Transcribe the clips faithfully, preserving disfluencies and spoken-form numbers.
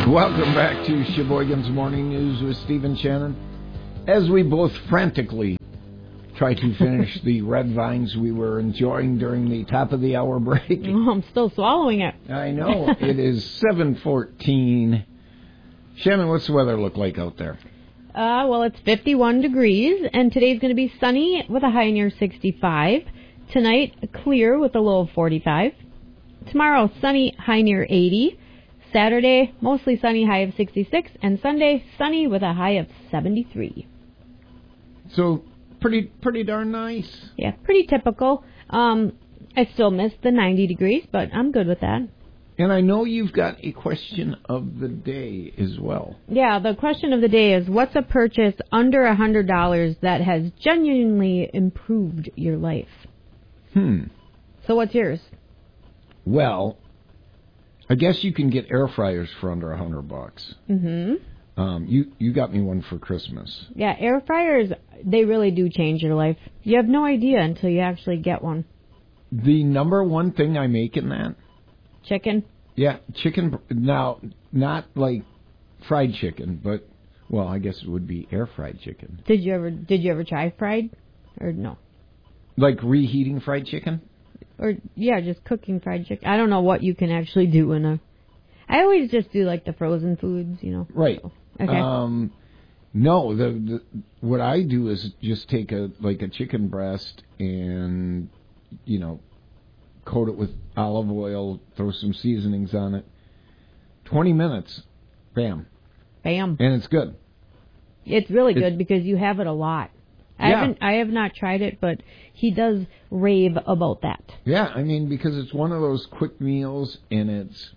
Welcome back to Sheboygan's Morning News with Steve and Shannon. As we both frantically try to finish the red vines we were enjoying during the top of the hour break. Oh, I'm still swallowing it. I know. It is seven fourteen. Shannon, what's the weather look like out there? Uh, well, it's fifty-one degrees, and today's going to be sunny with a high near sixty-five. Tonight, clear with a low of forty-five. Tomorrow, sunny, high near eighty. Saturday, mostly sunny, high of sixty-six. And Sunday, sunny with a high of seventy-three. So, pretty pretty darn nice. Yeah, pretty typical. Um, I still miss the ninety degrees, but I'm good with that. And I know you've got a question of the day as well. Yeah, the question of the day is, what's a purchase under one hundred dollars that has genuinely improved your life? Hmm. So what's yours? Well, I guess you can get air fryers for under one hundred bucks. Mm-hmm. Um, you, you got me one for Christmas. Yeah, air fryers, they really do change your life. You have no idea until you actually get one. The number one thing I make in that? Chicken? Yeah, chicken. Now, not like fried chicken, but, well, I guess it would be air fried chicken. Did you ever Did you ever try fried? Or no? Like reheating fried chicken? Or, yeah, just cooking fried chicken. I don't know what you can actually do in a... I always just do, like, the frozen foods, you know. Right. So, okay. Um, no, the, the what I do is just take a like a chicken breast and, you know, coat it with olive oil, throw some seasonings on it. twenty minutes. Bam. Bam. And it's good. It's really it's, good because you have it a lot. I yeah. haven't I have not tried it, but he does rave about that. Yeah, I mean, because it's one of those quick meals, and it's,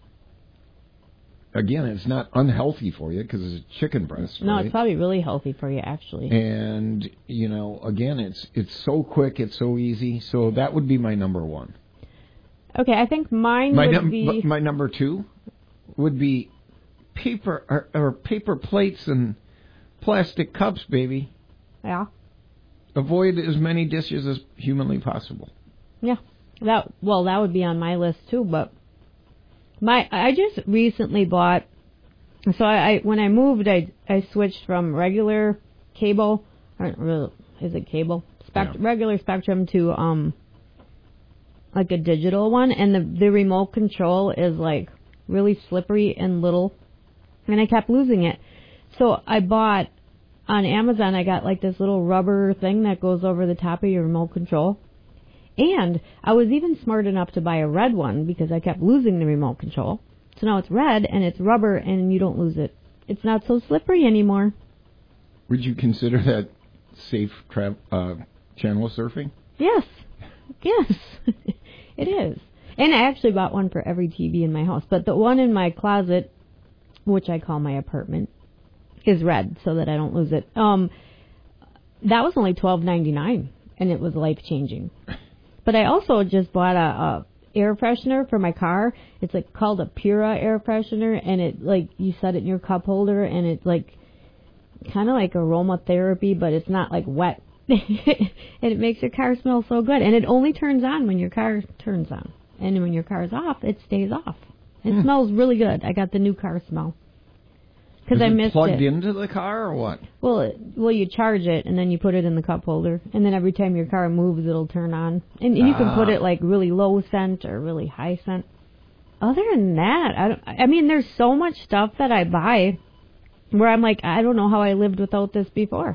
again, it's not unhealthy for you because it's a chicken breast. No, right? It's probably really healthy for you, actually. And, you know, again, it's it's so quick, it's so easy. So that would be my number one. Okay, I think mine my would num- be... My number two would be paper or, or paper plates and plastic cups, baby. Yeah. Avoid as many dishes as humanly possible. Yeah. That well, that would be on my list too, but my I just recently bought so I, I when I moved I I switched from regular cable or is it cable? Spect- yeah. regular Spectrum to um like a digital one, and the the remote control is like really slippery and little, and I kept losing it. So I bought on Amazon, I got like this little rubber thing that goes over the top of your remote control. And I was even smart enough to buy a red one because I kept losing the remote control. So now it's red and it's rubber and you don't lose it. It's not so slippery anymore. Would you consider that safe tra- uh, channel surfing? Yes. Yes. It is. And I actually bought one for every T V in my house. But the one in my closet, which I call my apartment, is red so that I don't lose it. Um, that was only twelve ninety-nine, and it was life changing. But I also just bought a, a air freshener for my car. It's like called a Pura air freshener, and it like you set it in your cup holder, and it's like kind of like aromatherapy, but it's not like wet, and it makes your car smell so good. And it only turns on when your car turns on, and when your car's off, it stays off. It hmm. smells really good. I got the new car smell. Because I missed it. Plugged into the car or what? Well, it, well, you charge it and then you put it in the cup holder, and then every time your car moves, it'll turn on. And, and you ah. can put it like really low scent or really high scent. Other than that, I don't. I mean, there's so much stuff that I buy where I'm like, I don't know how I lived without this before.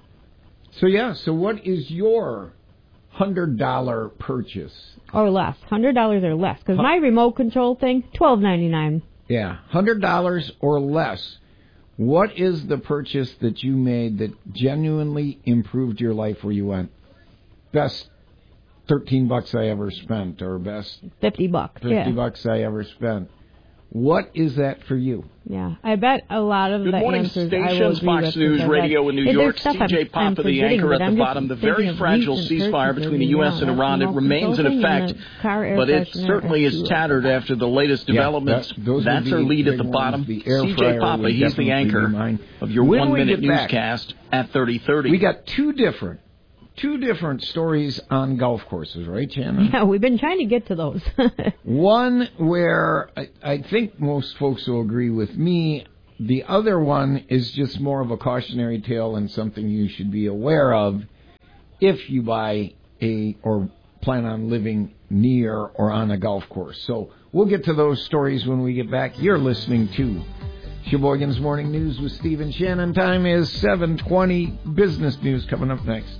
So yeah. So what is your hundred dollar purchase or less? Hundred dollars or less? Because huh. my remote control thing, twelve ninety nine. Yeah, hundred dollars or less. What is the purchase that you made that genuinely improved your life where you went, best thirteen bucks I ever spent, or best fifty bucks, fifty yeah. bucks I ever spent? What is that for you? Yeah, I bet a lot of Good the morning, answers stations, I will agree Fox with News Radio in New York. C J Papa, the anchor at the bottom. The very fragile ceasefire between the U S and Iran, it remains in effect, but it certainly is tattered after the latest developments. Yeah, that, That's our lead at the bottom. C J Papa, he's the anchor of your one-minute newscast at thirty thirty. We got two different, two different stories on golf courses, right, Shannon? Yeah, we've been trying to get to those. One where I, I think most folks will agree with me. The other one is just more of a cautionary tale and something you should be aware of if you buy a or plan on living near or on a golf course. So we'll get to those stories when we get back. You're listening to Sheboygan's Morning News with Steve and Shannon. Time is seven twenty. Business news coming up next.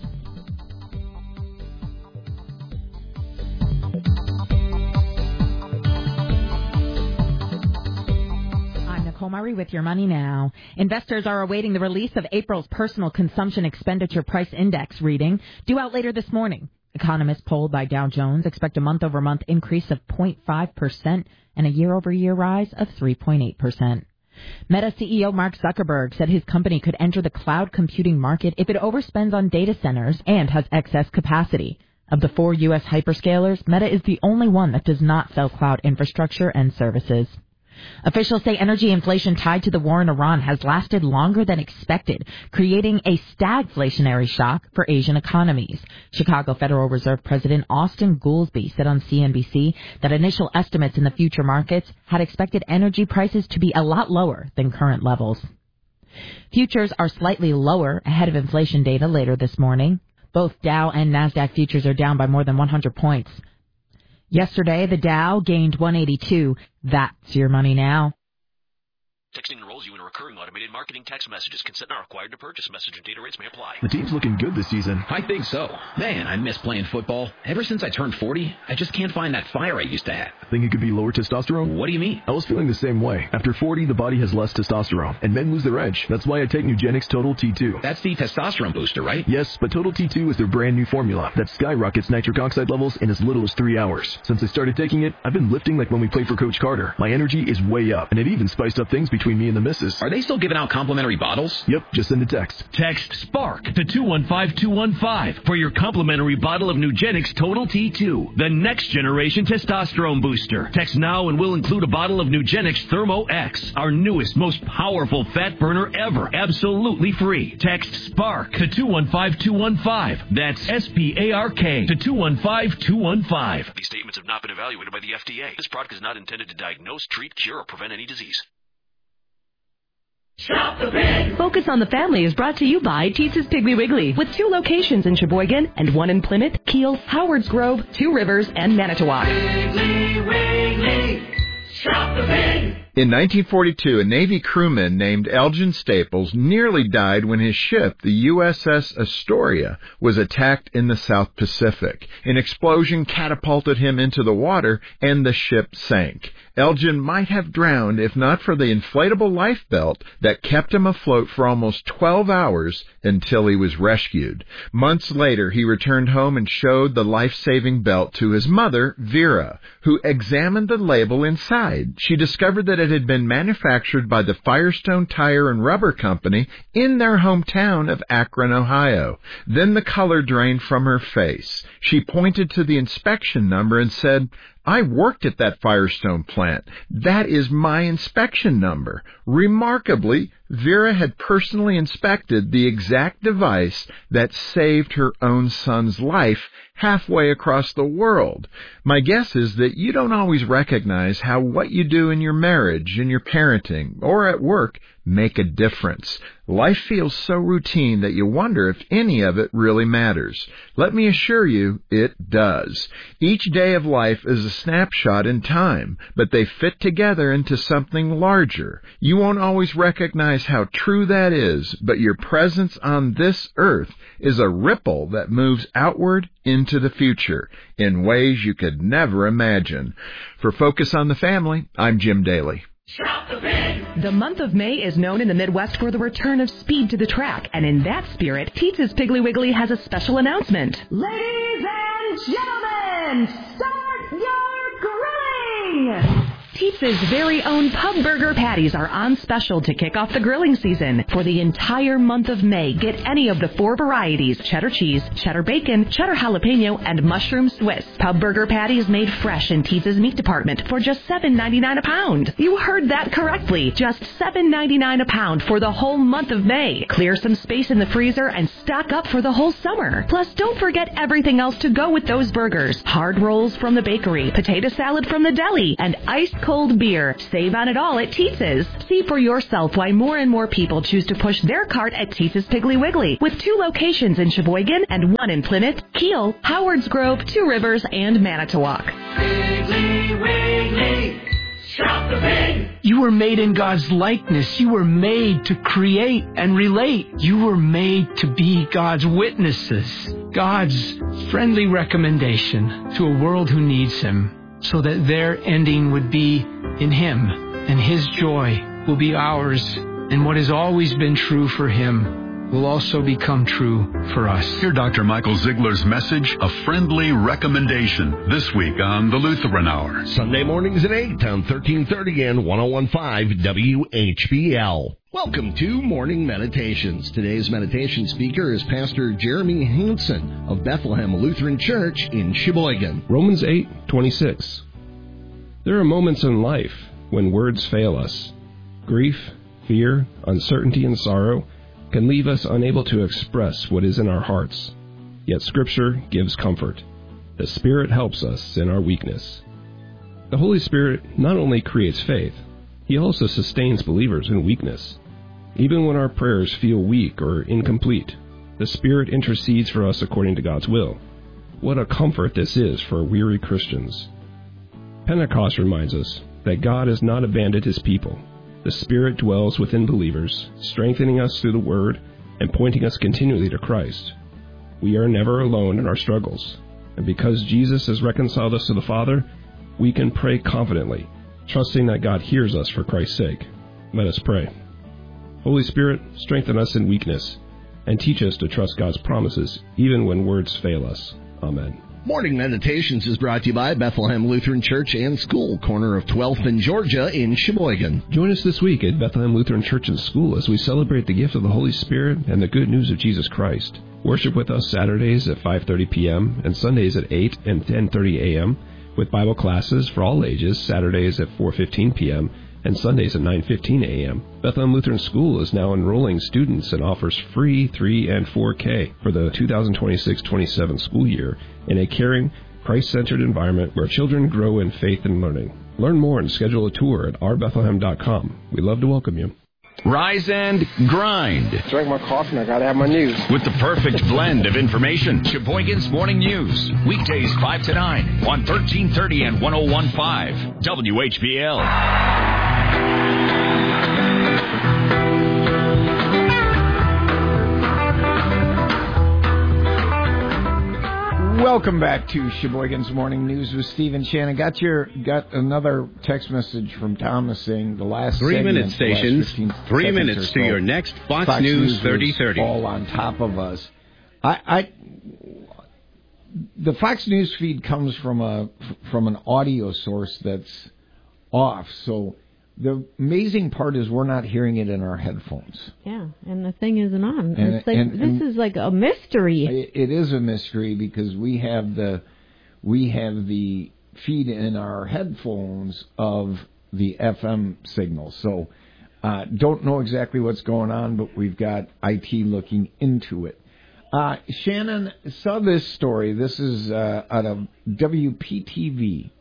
Murray with your money now. Investors are awaiting the release of April's personal consumption expenditure price index reading, due out later this morning. Economists polled by Dow Jones expect a month-over-month increase of zero point five percent and a year-over-year rise of three point eight percent. Meta C E O Mark Zuckerberg said his company could enter the cloud computing market if it overspends on data centers and has excess capacity. Of the four U S hyperscalers, Meta is the only one that does not sell cloud infrastructure and services. Officials say energy inflation tied to the war in Iran has lasted longer than expected, creating a stagflationary shock for Asian economies. Chicago Federal Reserve President Austin Goolsbee said on C N B C that initial estimates in the future markets had expected energy prices to be a lot lower than current levels. Futures are slightly lower ahead of inflation data later this morning. Both Dow and NASDAQ futures are down by more than one hundred points. Yesterday, the Dow gained one eighty-two. That's your money now. Texting enrolls you in recurring automated marketing text messages. Consent not required to purchase. Message and data rates may apply. The team's looking good this season. I think so. Man, I miss playing football. Ever since I turned forty, I just can't find that fire I used to have. Think it could be lower testosterone? What do you mean? I was feeling the same way. After forty, the body has less testosterone, and men lose their edge. That's why I take Nugenix Total T two. That's the testosterone booster, right? Yes, but Total T two is their brand new formula that skyrockets nitric oxide levels in as little as three hours. Since I started taking it, I've been lifting like when we played for Coach Carter. My energy is way up, and it even spiced up things between me and the missus. Are they still giving out complimentary bottles? Yep, just send a text. Text SPARK to two one five two one five for your complimentary bottle of Nugenix Total T two, the next generation testosterone booster. Text now and we'll include a bottle of Nugenix Thermo X, our newest, most powerful fat burner ever, absolutely free. Text SPARK to two one five two one five. That's S P A R K to two one five two one five. These statements have not been evaluated by the F D A. This product is not intended to diagnose, treat, cure, or prevent any disease. Shop the Pig! Focus on the Family is brought to you by Teetz's Piggly Wiggly, with two locations in Sheboygan and one in Plymouth, Kiel, Howards Grove, Two Rivers, and Manitowoc. Piggly Wiggly! Shop the Pig! In nineteen forty-two, a Navy crewman named Elgin Staples nearly died when his ship, the U S S Astoria, was attacked in the South Pacific. An explosion catapulted him into the water, and the ship sank. Elgin might have drowned if not for the inflatable life belt that kept him afloat for almost twelve hours until he was rescued. Months later, he returned home and showed the life-saving belt to his mother, Vera, who examined the label inside. She discovered that it had been manufactured by the Firestone Tire and Rubber Company in their hometown of Akron, Ohio. Then the color drained from her face. She pointed to the inspection number and said, "I worked at that Firestone plant. That is my inspection number." Remarkably, Vera had personally inspected the exact device that saved her own son's life halfway across the world. My guess is that you don't always recognize how what you do in your marriage, in your parenting, or at work make a difference. Life feels so routine that you wonder if any of it really matters. Let me assure you, it does. Each day of life is a snapshot in time, but they fit together into something larger. You won't always recognize how true that is, but your presence on this earth is a ripple that moves outward into the future in ways you could never imagine. For Focus on the Family, I'm Jim Daly. Shop the Pig! The month of May is known in the Midwest for the return of speed to the track, and in that spirit, Teetz's Piggly Wiggly has a special announcement. Ladies and gentlemen, start your grilling! Teetz's very own Pub Burger Patties are on special to kick off the grilling season. For the entire month of May, get any of the four varieties, cheddar cheese, cheddar bacon, cheddar jalapeno, and mushroom Swiss. Pub Burger Patties made fresh in Teetz's meat department for just seven ninety-nine a pound. You heard that correctly. Just seven ninety-nine a pound for the whole month of May. Clear some space in the freezer and stock up for the whole summer. Plus, don't forget everything else to go with those burgers. Hard rolls from the bakery, potato salad from the deli, and ice cold beer. Save on it all at Teetz's. See for yourself why more and more people choose to push their cart at Teetz's Piggly Wiggly, with two locations in Sheboygan and one in Plymouth, Kiel, Howards Grove, Two Rivers, and Manitowoc. Piggly Wiggly, shop the pig. You were made in God's likeness. You were made to create and relate. You were made to be God's witnesses, God's friendly recommendation to a world who needs Him, so that their ending would be in Him, and His joy will be ours, and what has always been true for Him will also become true for us. Hear Doctor Michael Ziegler's message, A Friendly Recommendation, this week on the Lutheran Hour. Sunday mornings at eight on thirteen thirty and one oh one point five W H B L. Welcome to Morning Meditations. Today's meditation speaker is Pastor Jeremy Hansen of Bethlehem Lutheran Church in Sheboygan. Romans eight twenty-six. There are moments in life when words fail us. Grief, fear, uncertainty, and sorrow can leave us unable to express what is in our hearts. Yet Scripture gives comfort. The Spirit helps us in our weakness. The Holy Spirit not only creates faith, He also sustains believers in weakness. Even when our prayers feel weak or incomplete, the Spirit intercedes for us according to God's will. What a comfort this is for weary Christians. Pentecost reminds us that God has not abandoned His people. The Spirit dwells within believers, strengthening us through the Word and pointing us continually to Christ. We are never alone in our struggles, and because Jesus has reconciled us to the Father, we can pray confidently, trusting that God hears us for Christ's sake. Let us pray. Holy Spirit, strengthen us in weakness, and teach us to trust God's promises even when words fail us. Amen. Morning Meditations is brought to you by Bethlehem Lutheran Church and School, corner of twelfth and Georgia in Sheboygan. Join us this week at Bethlehem Lutheran Church and School as we celebrate the gift of the Holy Spirit and the good news of Jesus Christ. Worship with us Saturdays at five thirty p.m. and Sundays at eight and ten thirty a.m. with Bible classes for all ages, Saturdays at four fifteen p.m. and Sundays at nine fifteen a.m. Bethlehem Lutheran School is now enrolling students and offers free three and four K for the two thousand twenty-six twenty-seven school year in a caring, Christ-centered environment where children grow in faith and learning. Learn more and schedule a tour at our bethlehem dot com. We'd love to welcome you. Rise and grind. Drink my coffee and I gotta have my news. With the perfect blend of information. Sheboygan's Morning News. Weekdays five to nine on thirteen thirty and one oh one point five W H B L. Welcome back to Sheboygan's Morning News with Stephen Shannon. Got your got another text message from Thomas saying the last three minute stations, three minutes to so, your next Fox, Fox News thirty thirty. All on top of us. I, I the Fox News feed comes from a from an audio source that's off, so. The amazing part is we're not hearing it in our headphones. Yeah, and the thing isn't on. And, it's like and, this and is like a mystery. It is a mystery because we have the we have the feed in our headphones of the F M signal. So uh, don't know exactly what's going on, but we've got I T looking into it. Uh, Shannon saw this story. This is uh, out of W P T V.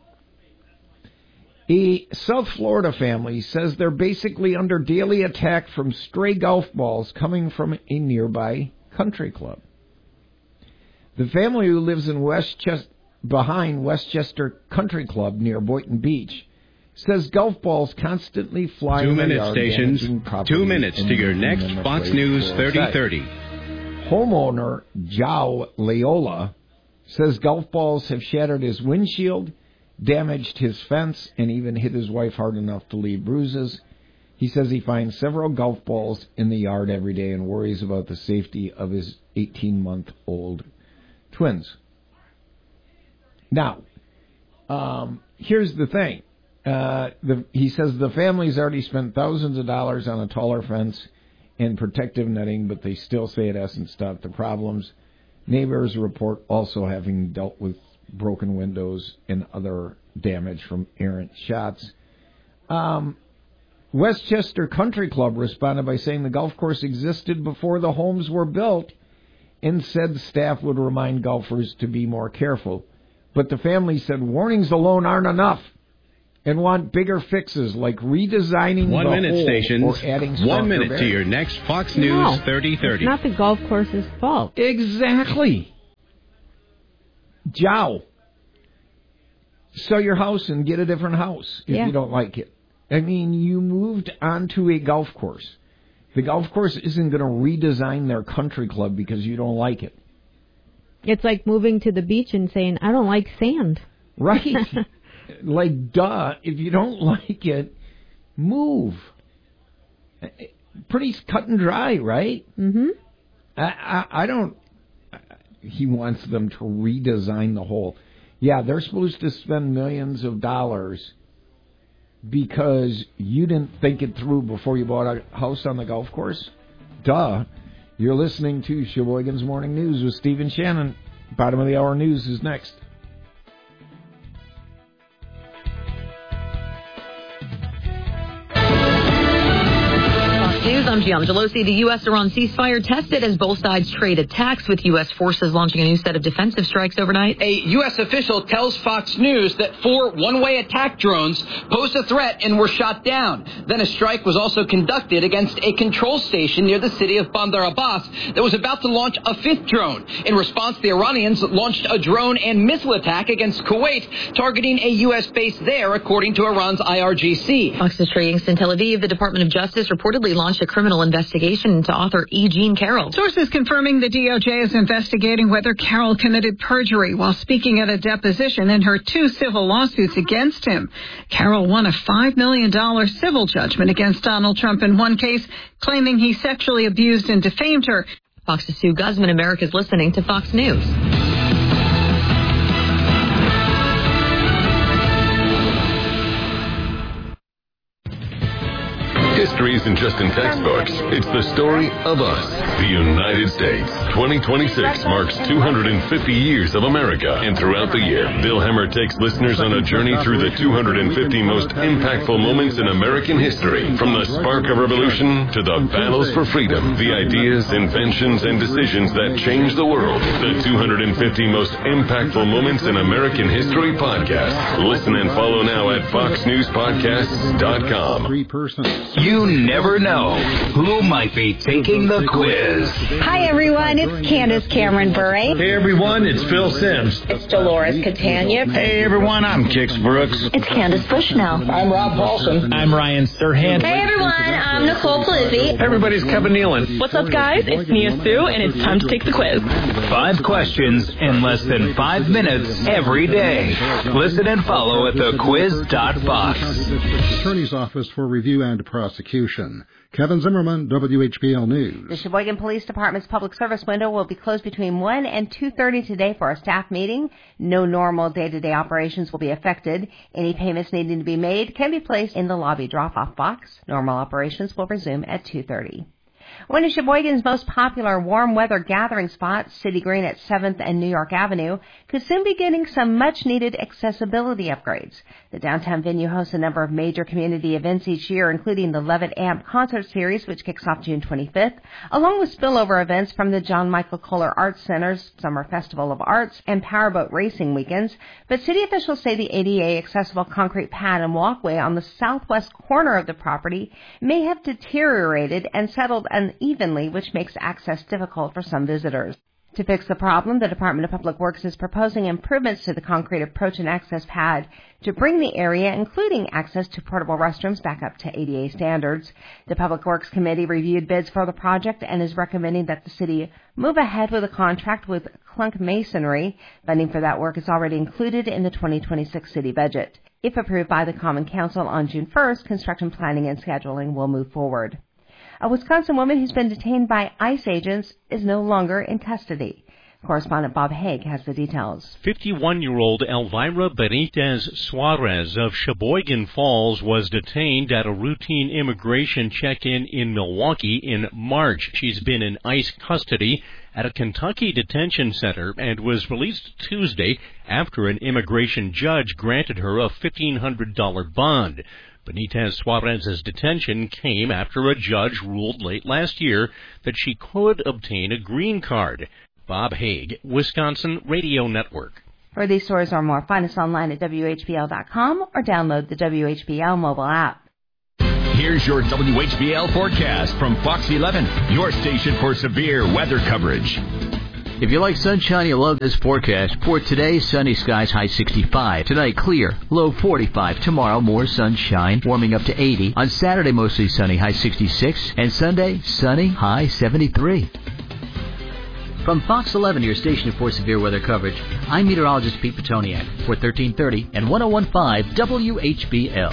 A South Florida family says they're basically under daily attack from stray golf balls coming from a nearby country club. The family, who lives in Westchester, behind Westchester Country Club near Boynton Beach, says golf balls constantly fly Two in the minute yard, stations, two minutes to your next Fox News thirty thirty. Homeowner Joe Leola says golf balls have shattered his windshield, damaged his fence, and even hit his wife hard enough to leave bruises. He says he finds several golf balls in the yard every day and worries about the safety of his eighteen-month-old twins. Now, um, here's the thing. Uh, the, he says the family's already spent thousands of dollars on a taller fence and protective netting, but they still say it hasn't stopped the problems. Neighbors report also having dealt with broken windows and other damage from errant shots. Um, Westchester Country Club responded by saying the golf course existed before the homes were built and said staff would remind golfers to be more careful. But the family said warnings alone aren't enough and want bigger fixes like redesigning one the minute hole stations, or adding one minute barriers. to your next Fox No, News thirty thirty. It's not the golf course's fault. Exactly. Jow. Sell your house and get a different house if Yeah. you don't like it. I mean, you moved onto a golf course. The golf course isn't going to redesign their country club because you don't like it. It's like moving to the beach and saying, I don't like sand. Right. Like, duh, if you don't like it, move. Pretty cut and dry, right? Mm-hmm. I, I, I don't... He wants them to redesign the whole... Yeah, they're supposed to spend millions of dollars because you didn't think it through before you bought a house on the golf course? Duh. You're listening to Sheboygan's Morning News with Stephen Shannon. Bottom of the hour news is next. News, I'm Gianna Gelosi. The U S-Iran ceasefire tested as both sides trade attacks, with U S forces launching a new set of defensive strikes overnight. A U S official tells Fox News that four one-way attack drones posed a threat and were shot down. Then a strike was also conducted against a control station near the city of Bandar Abbas that was about to launch a fifth drone. In response, the Iranians launched a drone and missile attack against Kuwait, targeting a U S base there, according to Iran's I R G C. Fox is trading in Tel Aviv. The Department of Justice reportedly launched a criminal investigation into author E. Jean Carroll. Sources confirming the D O J is investigating whether Carroll committed perjury while speaking at a deposition in her two civil lawsuits against him. Carroll won a five million dollars civil judgment against Donald Trump in one case, claiming he sexually abused and defamed her. Fox's Sue Guzman. America's listening to Fox News. History isn't just in textbooks. It's the story of us, the United States. twenty twenty-six marks two hundred fifty years of America, and throughout the year, Bill Hemmer takes listeners on a journey through the two hundred fifty most impactful moments in American history. From the spark of revolution to the battles for freedom, the ideas, inventions, and decisions that changed the world. The two hundred fifty most impactful moments in American history podcast. Listen and follow now at fox news podcasts dot com. Three persons. You never know who might be taking the quiz. Hi, everyone. It's Candace Cameron Bure. Hey, everyone. It's Phil Sims. It's Dolores Catania. Hey, everyone. I'm Kix Brooks. It's Candace Bushnell. I'm Rob Paulson. I'm Ryan Serhant. Hey, everyone. I'm Nicole Plizzi. Everybody's Kevin Nealon. What's up, guys? It's Nia Sue, and it's time to take the quiz. Five questions in less than five minutes every day. Listen and follow at the quiz dot fox. Attorney's Office for Review and Prosecution. Kevin Zimmerman, W H B L News. The Sheboygan Police Department's public service window will be closed between one and two thirty today for a staff meeting. No normal day-to-day operations will be affected. Any payments needing to be made can be placed in the lobby drop-off box. Normal operations will resume at two thirty. One of Sheboygan's most popular warm weather gathering spots, City Green at seventh and New York Avenue, could soon be getting some much-needed accessibility upgrades. The downtown venue hosts a number of major community events each year, including the Levitt Amp Concert Series, which kicks off June twenty-fifth, along with spillover events from the John Michael Kohler Arts Center's Summer Festival of Arts and Powerboat Racing weekends. But city officials say the A D A accessible concrete pad and walkway on the southwest corner of the property may have deteriorated and settled unevenly, which makes access difficult for some visitors. To fix the problem, the Department of Public Works is proposing improvements to the concrete approach and access pad to bring the area, including access to portable restrooms, back up to A D A standards. The Public Works Committee reviewed bids for the project and is recommending that the city move ahead with a contract with Clunk Masonry. Funding for that work is already included in the twenty twenty-six city budget. If approved by the Common Council on June first, construction planning and scheduling will move forward. A Wisconsin woman who's been detained by ICE agents is no longer in custody. Correspondent Bob Haig has the details. fifty-one-year-old Elvira Benitez Suarez of Sheboygan Falls was detained at a routine immigration check-in in Milwaukee in March. She's been in ICE custody at a Kentucky detention center and was released Tuesday after an immigration judge granted her a fifteen hundred dollars bond. Benitez Suarez's detention came after a judge ruled late last year that she could obtain a green card. Bob Haig, Wisconsin Radio Network. For these stories or more, find us online at W H B L dot com or download the W H B L mobile app. Here's your W H B L forecast from Fox eleven, your station for severe weather coverage. If you like sunshine, you'll love this forecast. For today, sunny skies, high sixty-five. Tonight, clear, low forty-five. Tomorrow, more sunshine, warming up to eighty. On Saturday, mostly sunny, high sixty-six. And Sunday, sunny, high seventy-three. From Fox eleven, your station for severe weather coverage, I'm meteorologist Pete Petoniak for thirteen thirty and ten fifteen W H B L.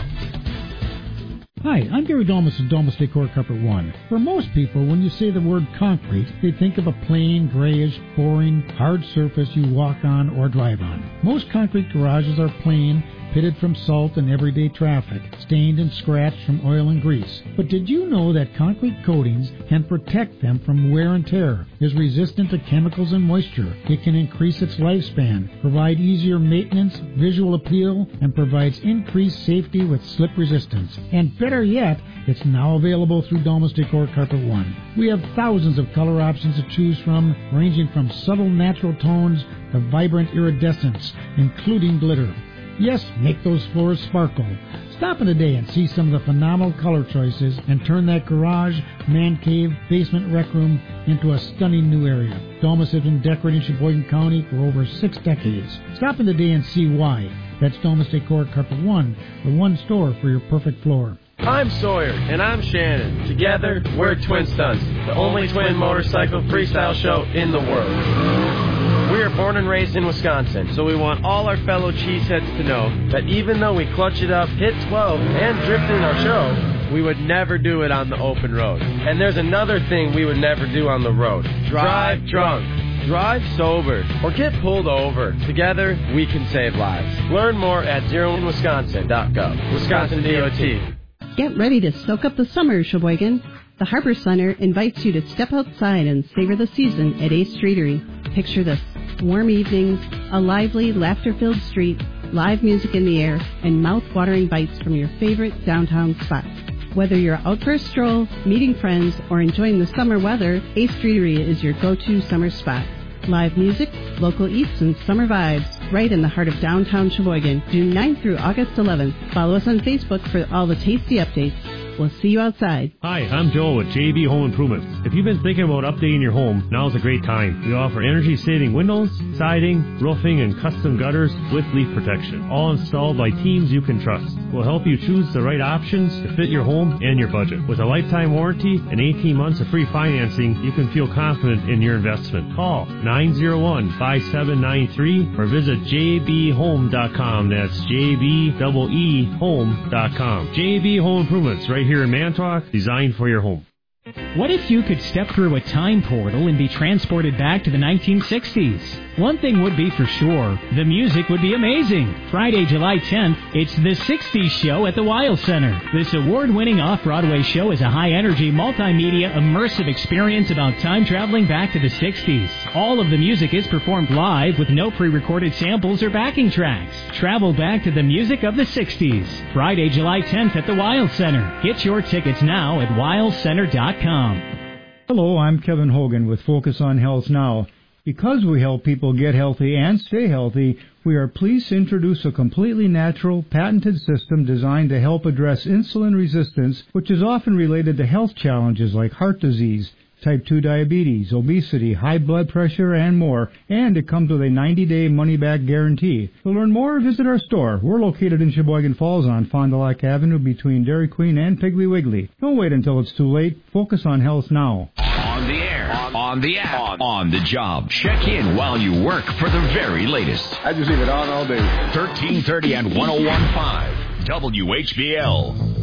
Hi, I'm Gary Domus of Domus Decor Carpet One. For most people, when you say the word concrete, they think of a plain, grayish, boring, hard surface you walk on or drive on. Most concrete garages are plain, pitted from salt and everyday traffic, stained and scratched from oil and grease. But did you know that concrete coatings can protect them from wear and tear, is resistant to chemicals and moisture? It can increase its lifespan, provide easier maintenance, visual appeal, and provides increased safety with slip resistance. And better yet, it's now available through Domus Decor Carpet One. We have thousands of color options to choose from, ranging from subtle natural tones to vibrant iridescence, including glitter. Yes, make those floors sparkle. Stop in today and see some of the phenomenal color choices and turn that garage, man cave, basement rec room into a stunning new area. Domus has been decorating Sheboygan County for over six decades. Stop in today and see why. That's Domus Decor Carpet One, the one store for your perfect floor. I'm Sawyer, and I'm Shannon. Together, we're Twin Stunts, the only twin motorcycle freestyle show in the world. We are born and raised in Wisconsin, so we want all our fellow cheeseheads to know that even though we clutch it up, hit twelve, and drift in our show, we would never do it on the open road. And there's another thing we would never do on the road. Drive drunk. Drive sober. Or get pulled over. Together, we can save lives. Learn more at zero in wisconsin dot gov. Wisconsin D O T. Get ready to soak up the summer, Sheboygan. The Harbor Center invites you to step outside and savor the season at Ace Streetery. Picture this. Warm evenings, a lively, laughter-filled street, live music in the air, and mouth-watering bites from your favorite downtown spots. Whether you're out for a stroll, meeting friends, or enjoying the summer weather, Ace Streetery is your go-to summer spot. Live music, local eats, and summer vibes, right in the heart of downtown Sheboygan, June ninth through August eleventh. Follow us on Facebook for all the tasty updates. We'll see you outside. Hi, I'm Joel with J B Home Improvements. If you've been thinking about updating your home, now's a great time. We offer energy-saving windows, siding, roofing, and custom gutters with leak protection, all installed by teams you can trust. We'll help you choose the right options to fit your home and your budget. With a lifetime warranty and eighteen months of free financing, you can feel confident in your investment. Call nine zero one, five seven nine three or visit j b home dot com. That's J B E E home dot com. J B Home Improvements, right here in Manitowoc, designed for your home. What if you could step through a time portal and be transported back to the nineteen sixties? One thing would be for sure, the music would be amazing. Friday, July tenth, it's the sixties Show at the Weil Center. This award-winning off-Broadway show is a high-energy, multimedia, immersive experience about time traveling back to the sixties. All of the music is performed live with no pre-recorded samples or backing tracks. Travel back to the music of the sixties. Friday, July tenth at the Weil Center. Get your tickets now at weil center dot com. Hello, I'm Kevin Hogan with Focus on Health Now. Because we help people get healthy and stay healthy, we are pleased to introduce a completely natural, patented system designed to help address insulin resistance, which is often related to health challenges like heart disease, type two diabetes, obesity, high blood pressure, and more. And it comes with a ninety-day money-back guarantee. To learn more, visit our store. We're located in Sheboygan Falls on Fond du Lac Avenue between Dairy Queen and Piggly Wiggly. Don't wait until it's too late. Focus on health now. On the air, on the app, on the job. Check in while you work for the very latest. I just leave it on all day. thirteen thirty and ten fifteen W H B L.